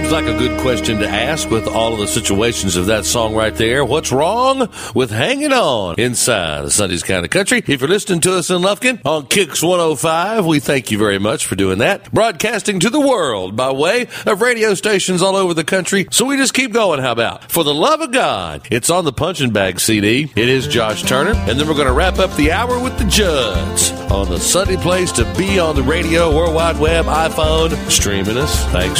Seems like a good question to ask with all of the situations of that song right there. What's wrong with hanging on inside of Sunday's Kind of Country? If you're listening to us in Lufkin on Kicks 105, we thank you very much for doing that. Broadcasting to the world by way of radio stations all over the country. So we just keep going, how about? For the love of God, it's on the Punching Bag CD. It is Josh Turner. And then we're going to wrap up the hour with the Judds on the Sunday place to be on the radio, World Wide Web, iPhone, streaming us. Thanks